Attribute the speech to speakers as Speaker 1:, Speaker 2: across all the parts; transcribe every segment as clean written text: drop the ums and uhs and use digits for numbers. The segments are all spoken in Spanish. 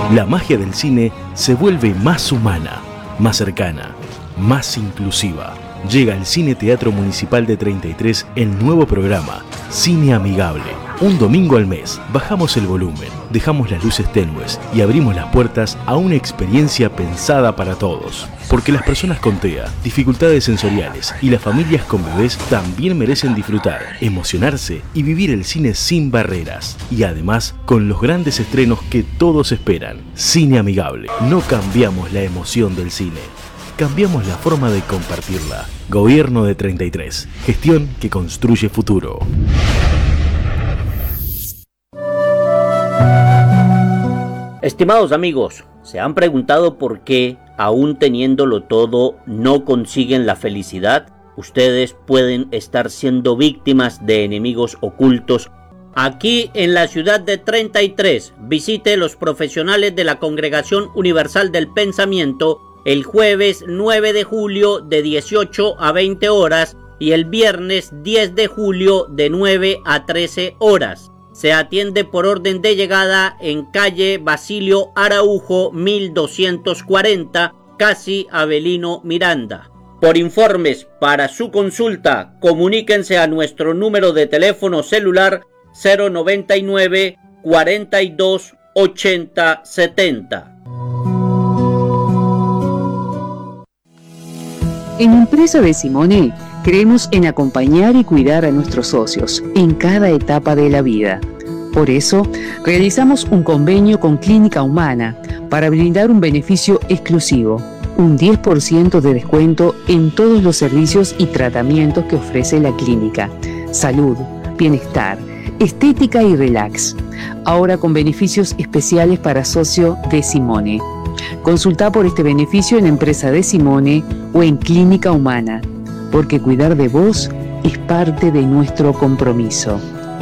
Speaker 1: La magia del cine se vuelve más humana, más cercana, más inclusiva. Llega al Cine Teatro Municipal de 33 el nuevo programa Cine Amigable. Un domingo al mes bajamos el volumen, dejamos las luces tenues y abrimos las puertas a una experiencia pensada para todos. Porque las personas con TEA, dificultades sensoriales y las familias con bebés también merecen disfrutar, emocionarse y vivir el cine sin barreras. Y además con los grandes estrenos que todos esperan. Cine Amigable. No cambiamos la emoción del cine. Cambiamos la forma de compartirla. Gobierno de 33. Gestión que construye futuro.
Speaker 2: Estimados amigos, ¿se han preguntado por qué, aún teniéndolo todo, no consiguen la felicidad? Ustedes pueden estar siendo víctimas de enemigos ocultos. Aquí en la ciudad de 33, visite los profesionales de la Congregación Universal del Pensamiento el jueves 9 de julio de 18 a 20 horas y el viernes 10 de julio de 9 a 13 horas. Se atiende por orden de llegada en calle Basilio Araujo 1240, casi Avelino Miranda. Por informes para su consulta, comuníquense a nuestro número de teléfono celular 099 42 80 70.
Speaker 3: En Empresa de Simone creemos en acompañar y cuidar a nuestros socios en cada etapa de la vida. Por eso, realizamos un convenio con Clínica Humana para brindar un beneficio exclusivo, un 10% de descuento en todos los servicios y tratamientos que ofrece la clínica. Salud, bienestar, estética y relax. Ahora con beneficios especiales para socio de Simone. Consulta por este beneficio en Empresa de Simone o en Clínica Humana, porque cuidar de vos es parte de nuestro compromiso.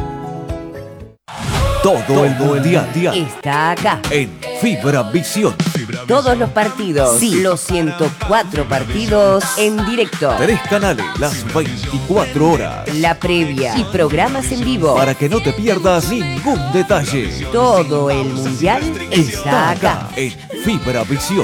Speaker 4: Todo el mundial
Speaker 5: está acá
Speaker 4: en Fibra Visión.
Speaker 5: Todos los partidos, sí, los 104 partidos en directo.
Speaker 4: 3 canales, las 24 horas.
Speaker 5: La previa y programas en vivo.
Speaker 4: Para que no te pierdas ningún detalle.
Speaker 5: Todo el mundial está acá
Speaker 4: en Fibra Visión.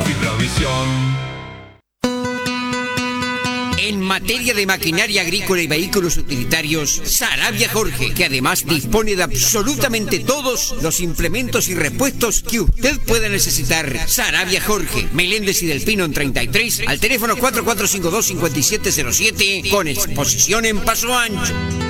Speaker 6: En materia de maquinaria agrícola y vehículos utilitarios, Sarabia Jorge, que además dispone de absolutamente todos los implementos y repuestos que usted pueda necesitar. Sarabia Jorge, Meléndez y Delfino en 33, al teléfono 4452-5707, con exposición en Paso Ancho.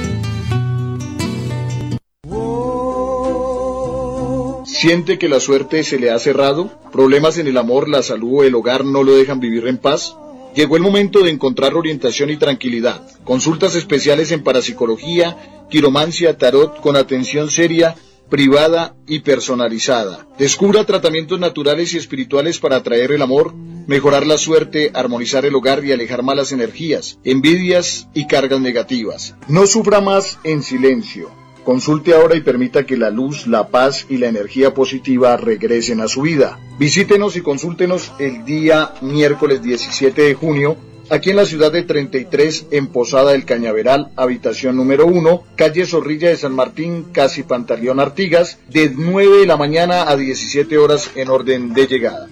Speaker 7: ¿Siente que la suerte se le ha cerrado? ¿Problemas en el amor, la salud o el hogar no lo dejan vivir en paz? Llegó el momento de encontrar orientación y tranquilidad. Consultas especiales en parapsicología, quiromancia, tarot, con atención seria, privada y personalizada. Descubra tratamientos naturales y espirituales para atraer el amor, mejorar la suerte, armonizar el hogar y alejar malas energías, envidias y cargas negativas. No sufra más en silencio. Consulte ahora y permita que la luz, la paz y la energía positiva regresen a su vida. Visítenos y consúltenos el día miércoles 17 de junio, aquí en la ciudad de 33, en Posada del Cañaveral, habitación número 1, calle Zorrilla de San Martín, casi Pantaleón Artigas, de 9 de la mañana a 17 horas en orden de llegada.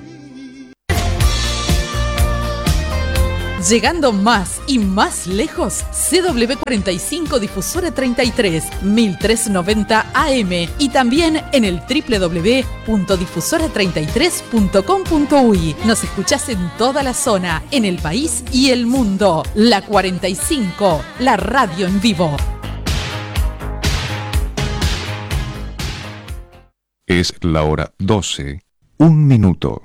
Speaker 8: Llegando más y más lejos, CW45 Difusora 33, 1390 AM y también en el www.difusora33.com.uy. Nos escuchás en toda la zona, en el país y el mundo. La 45, la radio en vivo.
Speaker 9: Es la hora 12, 1 minuto.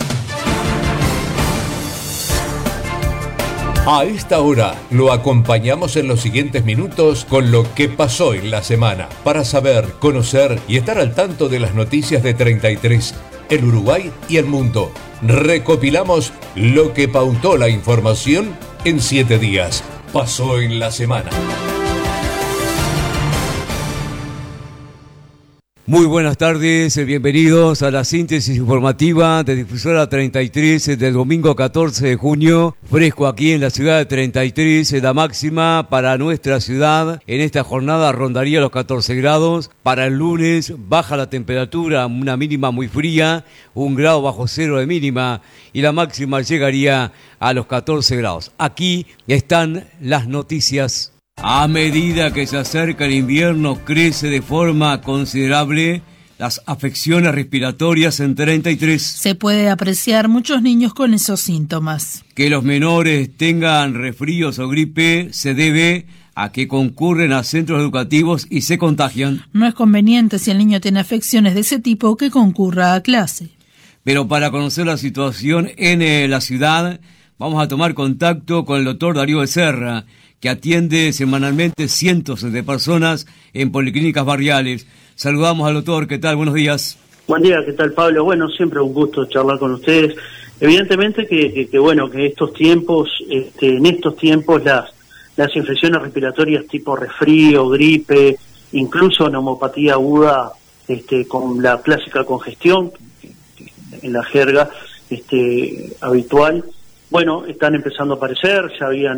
Speaker 10: A esta hora lo acompañamos en los siguientes minutos con lo que pasó en la semana, para saber, conocer y estar al tanto de las noticias de 33, el Uruguay y el mundo. Recopilamos lo que pautó la información en 7 días. Pasó en la semana.
Speaker 11: Muy buenas tardes, bienvenidos a la síntesis informativa de Difusora 33 del domingo 14 de junio. Fresco aquí en la ciudad de 33, la máxima para nuestra ciudad. En esta jornada rondaría los 14 grados. Para el lunes baja la temperatura, una mínima muy fría, 1 grado bajo cero de mínima y la máxima llegaría a los 14 grados. Aquí están las noticias. A medida que se acerca el invierno, crece de forma considerable las afecciones respiratorias en 33.
Speaker 12: Se puede apreciar muchos niños con esos síntomas.
Speaker 11: Que los menores tengan resfríos o gripe se debe a que concurren a centros educativos y se contagian.
Speaker 12: No es conveniente, si el niño tiene afecciones de ese tipo, que concurra a clase.
Speaker 11: Pero para conocer la situación en la ciudad, vamos a tomar contacto con el doctor Darío Becerra, que atiende semanalmente cientos de personas en policlínicas barriales. Saludamos al doctor, ¿qué tal? Buenos días.
Speaker 13: Buen día, ¿qué tal, Pablo? Bueno, siempre un gusto charlar con ustedes. Evidentemente que estos tiempos, en estos tiempos las infecciones respiratorias tipo resfrío, gripe, incluso neumopatía aguda, con la clásica congestión, en la jerga habitual, bueno, están empezando a aparecer. Ya había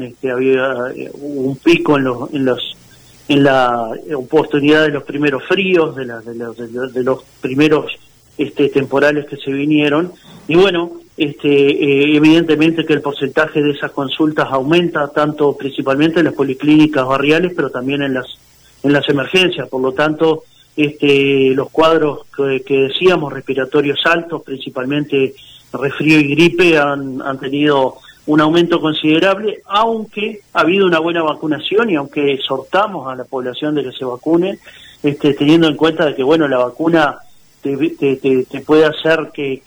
Speaker 13: un pico en la oportunidad de los primeros fríos, de los primeros temporales que se vinieron, y bueno, evidentemente que el porcentaje de esas consultas aumenta, tanto principalmente en las policlínicas barriales, pero también en las emergencias. Por lo tanto, los cuadros que decíamos, respiratorios altos, principalmente resfrío y gripe, han tenido un aumento considerable, aunque ha habido una buena vacunación y aunque exhortamos a la población de que se vacune, teniendo en cuenta de que bueno, la vacuna te puede hacer que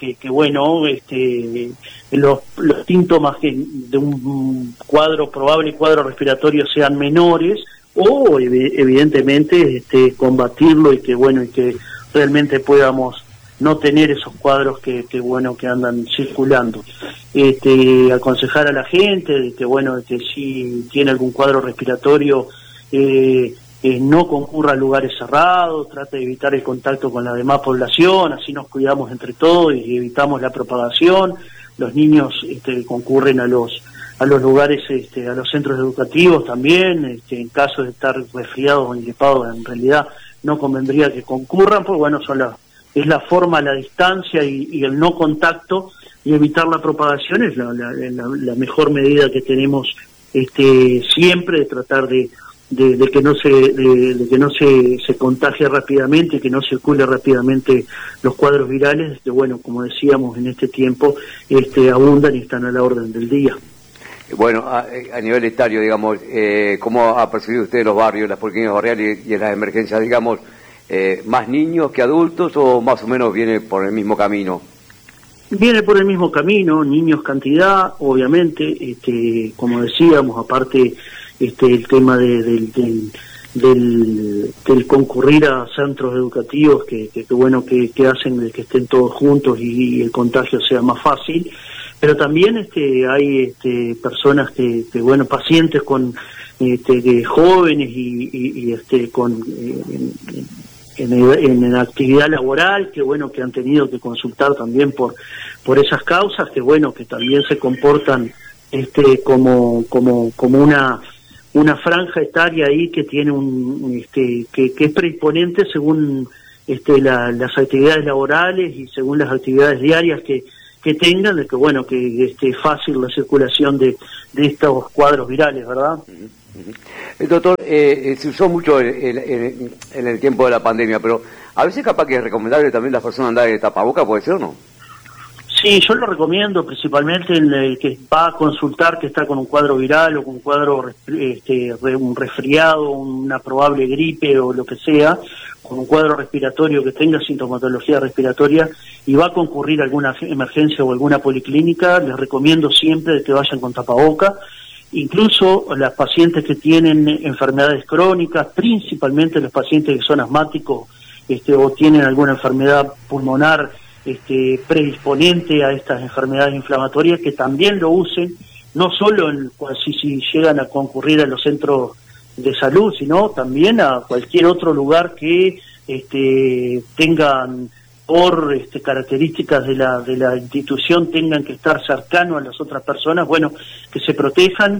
Speaker 13: los síntomas de un probable cuadro respiratorio sean menores, o evidentemente combatirlo y que realmente podamos no tener esos cuadros que andan circulando. Aconsejar a la gente de que si tiene algún cuadro respiratorio, no concurra a lugares cerrados, trate de evitar el contacto con la demás población, así nos cuidamos entre todos y evitamos la propagación. Los niños concurren a los lugares, a los centros educativos también, en caso de estar resfriados o engripados, en realidad no convendría que concurran, porque bueno, es la forma, la distancia y el no contacto, y evitar la propagación es la mejor medida que tenemos siempre, de tratar de que no se contagie rápidamente, que no circule rápidamente los cuadros virales, que bueno, como decíamos, en este tiempo abundan y están a la orden del día.
Speaker 14: Bueno, a nivel etario, digamos, ¿cómo ha percibido usted los barrios, las policlínicas barriales y en las emergencias, digamos, más niños que adultos, o más o menos viene por el mismo camino?
Speaker 13: Viene por el mismo camino, niños cantidad, obviamente, como decíamos, aparte el tema del concurrir a centros educativos que hacen de que estén todos juntos y el contagio sea más fácil, pero también hay personas pacientes con jóvenes y en actividad laboral, que han tenido que consultar también por esas causas, que también se comportan como una franja etaria ahí que tiene que es predisponente según las actividades laborales y según las actividades diarias que tengan, de que esté fácil la circulación de estos cuadros virales, ¿verdad?
Speaker 14: Doctor, se usó mucho en el tiempo de la pandemia, pero a veces capaz que es recomendable también las personas andar de tapaboca, ¿puede ser o no?
Speaker 13: Sí, yo lo recomiendo, principalmente el que va a consultar que está con un cuadro viral o con un cuadro un resfriado, una probable gripe o lo que sea, con un cuadro respiratorio que tenga sintomatología respiratoria y va a concurrir a alguna emergencia o alguna policlínica, les recomiendo siempre que vayan con tapaboca. Incluso las pacientes que tienen enfermedades crónicas, principalmente los pacientes que son asmáticos o tienen alguna enfermedad pulmonar predisponente a estas enfermedades inflamatorias, que también lo usen, no solo si llegan a concurrir a los centros de salud, sino también a cualquier otro lugar que tengan por características de la institución, tengan que estar cercanos a las otras personas, bueno, que se protejan,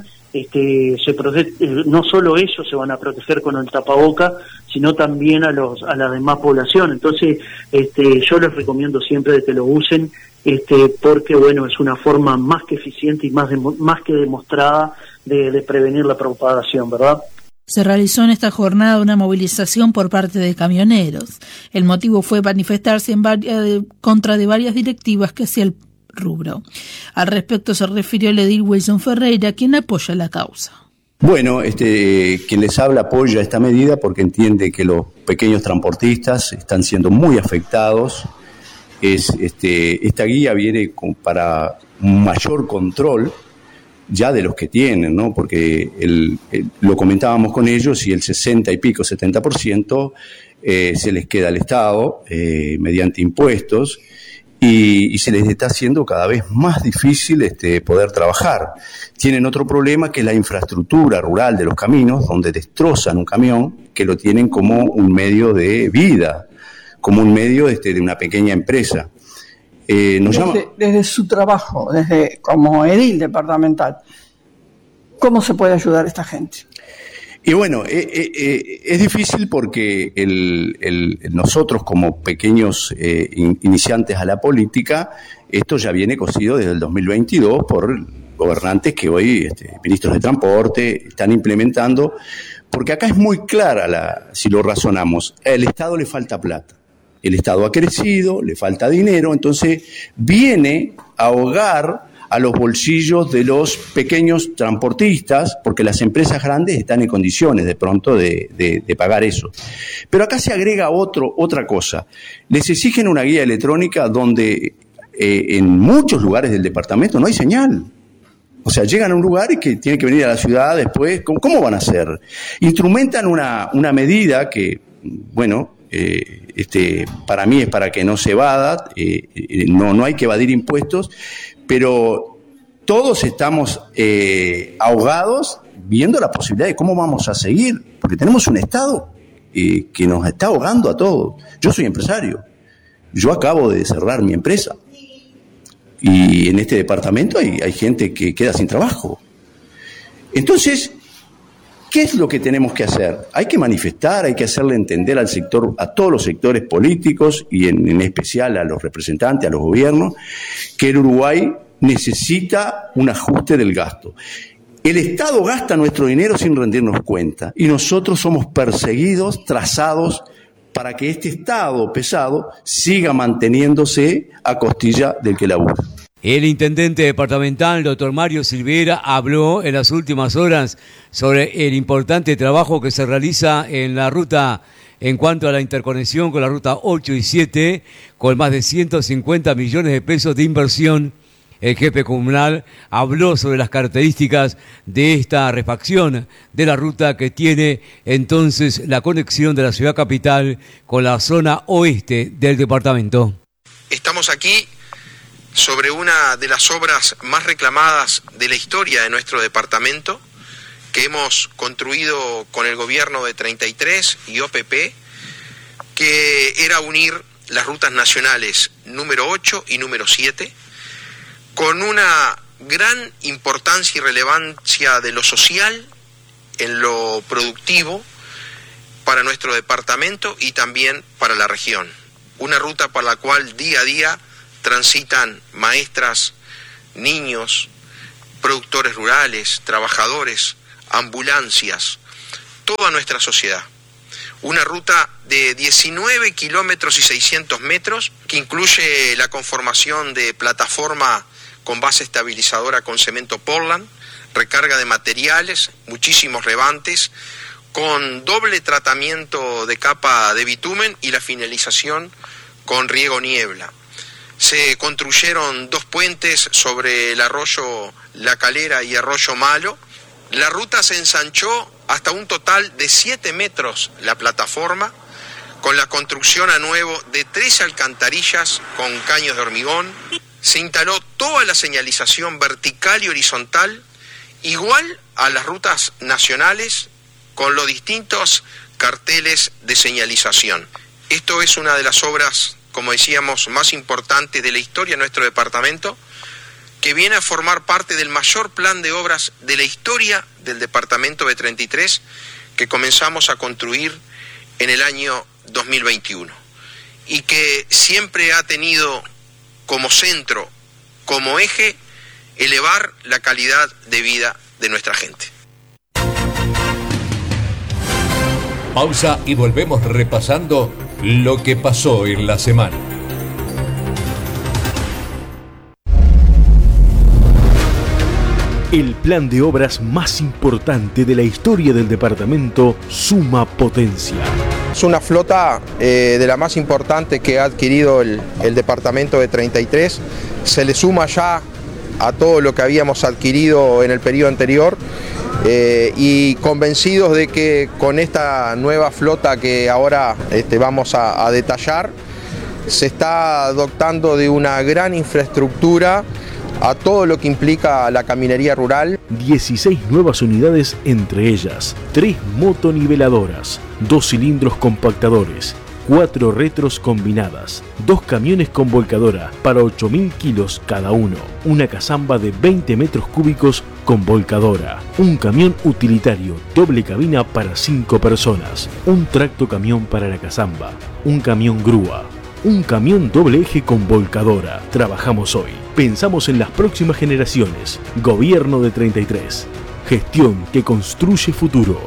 Speaker 13: no solo ellos se van a proteger con el tapaboca, sino también a la demás población. Entonces, yo les recomiendo siempre de que lo usen, porque bueno, es una forma más que eficiente y más que demostrada de prevenir la propagación, ¿verdad?
Speaker 12: Se realizó en esta jornada una movilización por parte de camioneros. El motivo fue manifestarse en contra de varias directivas que hacía el rubro. Al respecto se refirió el edil Wilson Ferreira, quien apoya la causa.
Speaker 15: Bueno, quien les habla apoya esta medida porque entiende que los pequeños transportistas están siendo muy afectados. Esta guía viene para un mayor control ya de los que tienen, ¿no? Porque lo comentábamos con ellos y el 70% se les queda al Estado mediante impuestos y se les está haciendo cada vez más difícil poder trabajar. Tienen otro problema que es la infraestructura rural de los caminos, donde destrozan un camión que lo tienen como un medio de vida, como un medio de una pequeña empresa.
Speaker 16: Desde su trabajo, como edil departamental, ¿cómo se puede ayudar a esta gente?
Speaker 15: Y bueno, es difícil porque nosotros como pequeños iniciantes a la política, esto ya viene cosido desde el 2022 por gobernantes que hoy, ministros de transporte, están implementando, porque acá es muy clara, si lo razonamos, al Estado le falta plata. El Estado ha crecido, le falta dinero, entonces viene a ahogar a los bolsillos de los pequeños transportistas, porque las empresas grandes están en condiciones de pronto de pagar eso. Pero acá se agrega otra cosa. Les exigen una guía electrónica donde en muchos lugares del departamento no hay señal. O sea, llegan a un lugar y que tienen que venir a la ciudad después. ¿Cómo van a hacer? Instrumentan una medida que, bueno, para mí es para que no se evada, no hay que evadir impuestos, pero todos estamos ahogados viendo la posibilidad de cómo vamos a seguir, porque tenemos un Estado que nos está ahogando a todos. Yo soy empresario, yo acabo de cerrar mi empresa y en este departamento hay gente que queda sin trabajo. Entonces, ¿qué es lo que tenemos que hacer? Hay que manifestar, hay que hacerle entender al sector, a todos los sectores políticos y en especial a los representantes, a los gobiernos, que el Uruguay necesita un ajuste del gasto. El Estado gasta nuestro dinero sin rendirnos cuenta y nosotros somos perseguidos, trazados para que este Estado pesado siga manteniéndose a costilla del que labura.
Speaker 11: El intendente departamental, doctor Mario Silveira, habló en las últimas horas sobre el importante trabajo que se realiza en la ruta en cuanto a la interconexión con la ruta 8 y 7, con más de 150 millones de pesos de inversión. El jefe comunal habló sobre las características de esta refacción de la ruta que tiene entonces la conexión de la ciudad capital con la zona oeste del departamento.
Speaker 17: Estamos aquí sobre una de las obras más reclamadas de la historia de nuestro departamento, que hemos construido con el gobierno de 33 y OPP, que era unir las rutas nacionales número 8 y número 7, con una gran importancia y relevancia de lo social, en lo productivo, para nuestro departamento y también para la región. Una ruta para la cual día a día transitan maestras, niños, productores rurales, trabajadores, ambulancias, toda nuestra sociedad. Una ruta de 19 kilómetros y 600 metros que incluye la conformación de plataforma con base estabilizadora con cemento Portland, recarga de materiales, muchísimos levantes, con doble tratamiento de capa de bitumen y la finalización con riego niebla. Se construyeron 2 puentes sobre el arroyo La Calera y Arroyo Malo. La ruta se ensanchó hasta un total de 7 metros la plataforma, con la construcción a nuevo de 3 alcantarillas con caños de hormigón. Se instaló toda la señalización vertical y horizontal, igual a las rutas nacionales, con los distintos carteles de señalización. Esto es una de las obras, como decíamos, más importantes de la historia de nuestro departamento, que viene a formar parte del mayor plan de obras de la historia del departamento de 33, que comenzamos a construir en el año 2021, y que siempre ha tenido como centro, como eje, elevar la calidad de vida de nuestra gente.
Speaker 10: Pausa y volvemos repasando lo que pasó en la semana.
Speaker 1: El plan de obras más importante de la historia del departamento suma potencia.
Speaker 17: Es una flota de la más importante que ha adquirido el departamento de 33. Se le suma ya a todo lo que habíamos adquirido en el periodo anterior, y convencidos de que con esta nueva flota que ahora vamos a detallar, se está dotando de una gran infraestructura a todo lo que implica la caminería rural.
Speaker 1: 16 nuevas unidades, entre ellas 3 motoniveladoras, 2 cilindros compactadores, 4 retros combinadas, 2 camiones con volcadora para 8.000 kilos cada uno, una cazamba de 20 metros cúbicos con volcadora, un camión utilitario doble cabina para 5 personas, un tractocamión para la cazamba, un camión grúa, un camión doble eje con volcadora. Trabajamos hoy, pensamos en las próximas generaciones. Gobierno de 33. Gestión que construye futuro.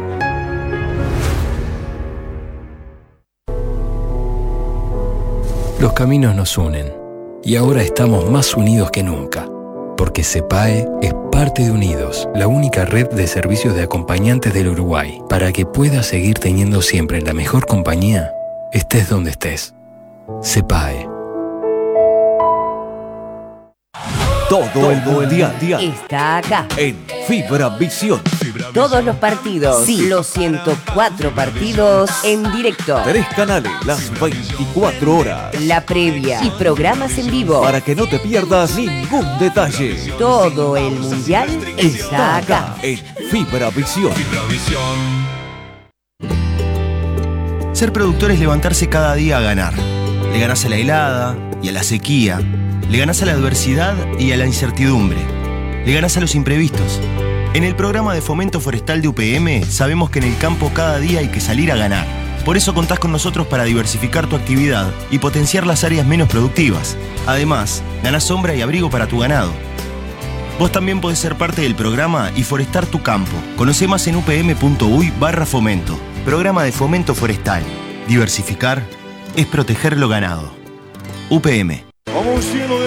Speaker 18: Los caminos nos unen y ahora estamos más unidos que nunca, porque CEPAE es parte de Unidos, la única red de servicios de acompañantes del Uruguay, para que puedas seguir teniendo siempre la mejor compañía, estés donde estés. CEPAE.
Speaker 4: Todo el mundial
Speaker 5: está acá
Speaker 4: en Fibra Visión.
Speaker 5: Todos los partidos, sí, los 104 partidos en directo.
Speaker 4: 3 canales, las 24 horas.
Speaker 5: La previa y programas en vivo.
Speaker 4: Para que no te pierdas ningún detalle.
Speaker 5: Todo el mundial está acá
Speaker 4: en Fibra Visión.
Speaker 19: Ser productor es levantarse cada día a ganar. Le ganás a la helada y a la sequía. Le ganás a la adversidad y a la incertidumbre. Le ganás a los imprevistos. En el programa de fomento forestal de UPM sabemos que en el campo cada día hay que salir a ganar. Por eso contás con nosotros para diversificar tu actividad y potenciar las áreas menos productivas. Además, ganás sombra y abrigo para tu ganado. Vos también podés ser parte del programa y forestar tu campo. Conocé más en upm.uy/fomento. Programa de fomento forestal. Diversificar es proteger lo ganado. UPM.
Speaker 20: Como un cielo de